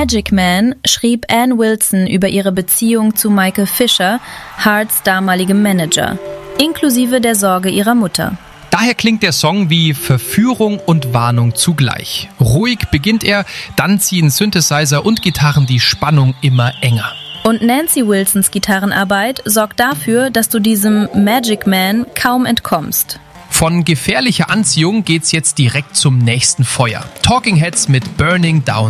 Magic Man schrieb Ann Wilson über ihre Beziehung zu Michael Fisher, Harts damaligem Manager, inklusive der Sorge ihrer Mutter. Daher klingt der Song wie Verführung und Warnung zugleich. Ruhig beginnt er, dann ziehen Synthesizer und Gitarren die Spannung immer enger. Und Nancy Wilsons Gitarrenarbeit sorgt dafür, dass du diesem Magic Man kaum entkommst. Von gefährlicher Anziehung geht's jetzt direkt zum nächsten Feuer. Talking Heads mit Burning Down